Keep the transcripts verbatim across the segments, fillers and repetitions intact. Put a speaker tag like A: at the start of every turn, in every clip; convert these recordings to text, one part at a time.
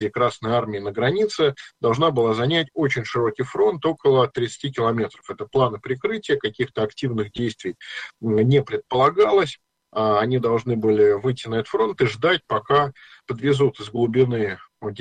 A: Красной Армии на границе должна была занять очень широкий фронт, около тридцати километров. Это планы прикрытия, каких-то активных действий не предполагалось. Они должны были выйти на этот фронт и ждать, пока подвезут из глубины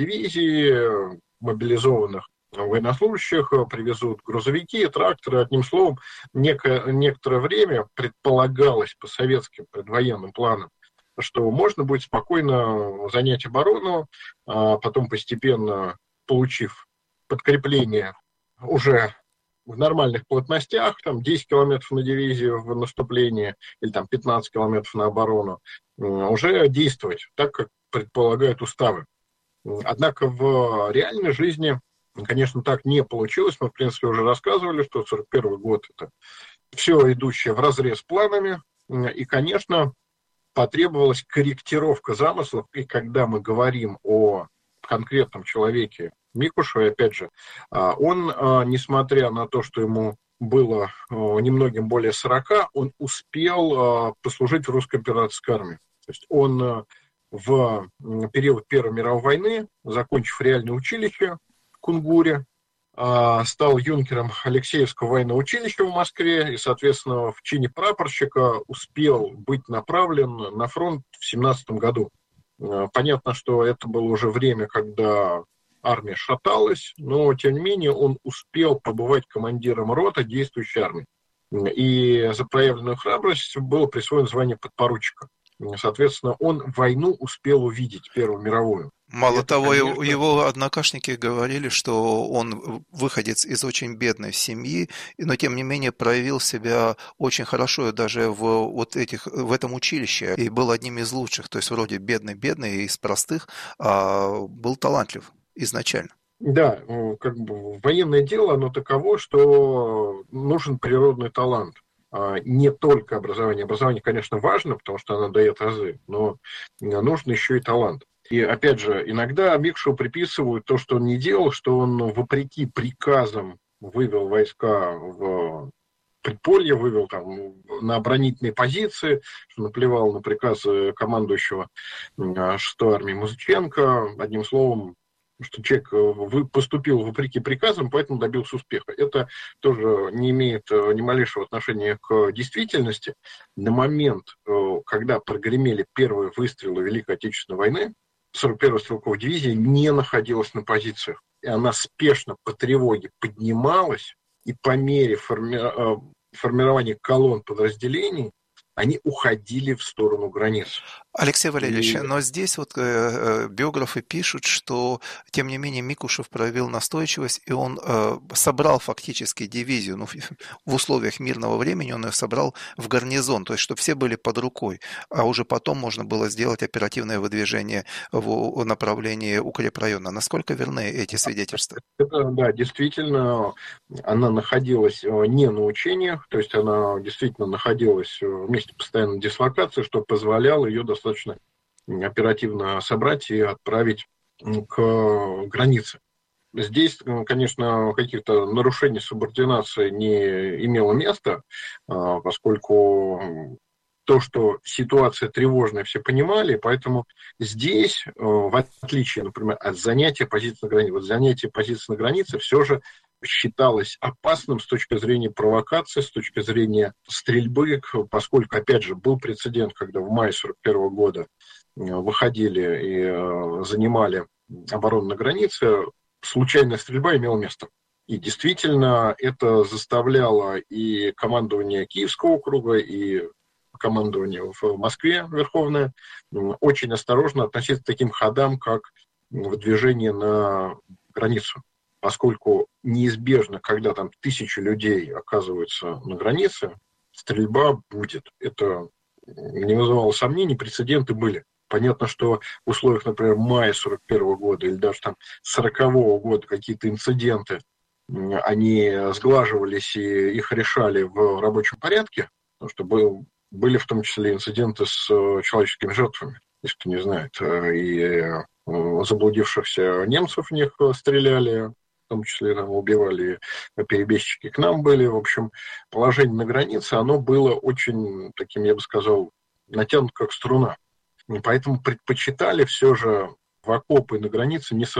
A: дивизии мобилизованных военнослужащих, привезут грузовики, тракторы. Одним словом, некое, некоторое время предполагалось по советским предвоенным планам, что можно будет спокойно занять оборону, а потом постепенно, получив подкрепление уже в нормальных плотностях, там десять километров на дивизию в наступление или там пятнадцать километров на оборону, уже действовать так, как предполагают уставы. Однако в реальной жизни, конечно, так не получилось. Мы, в принципе, уже рассказывали, что сорок первый год – это все идущее вразрез с планами. И, конечно, потребовалась корректировка замыслов, и когда мы говорим о конкретном человеке Микушеве, опять же, он, несмотря на то, что ему было немногим более сорока, он успел послужить в русской императорской армии. То есть он в период Первой мировой войны, закончив реальное училище в Кунгуре, стал юнкером Алексеевского военного училища в Москве и, соответственно, в чине прапорщика успел быть направлен на фронт в семнадцатом году. Понятно, что это было уже время, когда армия шаталась, но, тем не менее, он успел побывать командиром роты действующей армии. И за проявленную храбрость было присвоено звание подпоручика. Соответственно, он войну успел увидеть, Первую мировую.
B: Мало это, того, конечно... его однокашники говорили, что он выходец из очень бедной семьи, но тем не менее проявил себя очень хорошо даже в, вот этих, в этом училище и был одним из лучших, то есть вроде бедный-бедный, из простых, а был талантлив изначально.
A: Да, как бы военное дело, оно таково, что нужен природный талант. Не только образование. Образование, конечно, важно, потому что оно дает азы, но нужен еще и талант. И, опять же, иногда Микушеву приписывают то, что он не делал, что он, вопреки приказам, вывел войска в предполье, вывел там на оборонительные позиции, что наплевал на приказы командующего шестой армии Музыченко. Одним словом, что человек поступил вопреки приказам, поэтому добился успеха. Это тоже не имеет ни малейшего отношения к действительности. На момент, когда прогремели первые выстрелы Великой Отечественной войны, сорок первая стрелковая дивизия не находилась на позициях. И она спешно по тревоге поднималась, и по мере форми... формирования колонн подразделений они уходили в сторону границ.
B: Алексей Валерьевич, и... но здесь вот э, биографы пишут, что, тем не менее, Микушев проявил настойчивость, и он э, собрал фактически дивизию, ну, в условиях мирного времени он ее собрал в гарнизон, то есть, чтобы все были под рукой, а уже потом можно было сделать оперативное выдвижение в направлении укрепрайона. Насколько верны эти свидетельства?
A: Это, да, действительно, она находилась не на учениях, то есть она действительно находилась в месте постоянной дислокации, что позволяло ее достаточно оперативно собрать и отправить к границе. Здесь, конечно, каких-то нарушений субординации не имело места, поскольку то, что ситуация тревожная, все понимали, поэтому здесь, в отличие, например, от занятия позиции на границе, вот занятие позиции на границе все же считалось опасным с точки зрения провокации, с точки зрения стрельбы, поскольку, опять же, был прецедент, когда в мае сорок первого года выходили и занимали оборону на границе, случайная стрельба имела место. И действительно это заставляло и командование Киевского округа, и командование в Москве Верховное очень осторожно относиться к таким ходам, как выдвижение на границу. Поскольку неизбежно, когда там тысячи людей оказываются на границе, стрельба будет. Это не вызывало сомнений, прецеденты были. Понятно, что в условиях, например, мая сорок первого года или даже там сорокового года какие-то инциденты, они сглаживались и их решали в рабочем порядке, потому что был, были в том числе инциденты с человеческими жертвами, если кто не знает, и заблудившихся немцев в них стреляли, в том числе там убивали, перебежчики к нам были. В общем, положение на границе, оно было очень таким, я бы сказал, натянуто как струна. И поэтому предпочитали все же в окопы на границе не